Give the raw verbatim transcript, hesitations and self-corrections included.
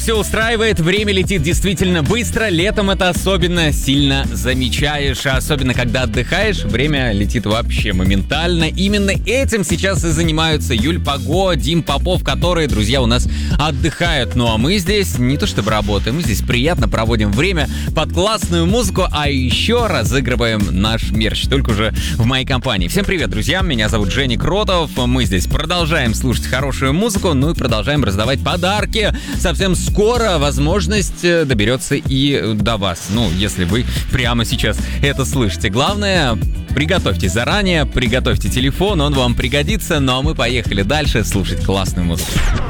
все устраивает, время летит действительно быстро, летом это особенно сильно замечаешь, а особенно когда отдыхаешь, время летит вообще моментально. Именно этим сейчас и занимаются Юль Паго, Дим Попов, которые, друзья, у нас отдыхают. Ну а мы здесь не то чтобы работаем, мы здесь приятно проводим время под классную музыку, а еще разыгрываем наш мерч, только уже в моей компании. Всем привет, друзья, меня зовут Женя Кротов, мы здесь продолжаем слушать хорошую музыку, ну и продолжаем раздавать подарки. Совсем скоро возможность доберется и до вас, ну, если вы прямо сейчас это слышите. Главное, приготовьтесь заранее, приготовьте телефон, он вам пригодится, ну а мы поехали дальше слушать классную музыку.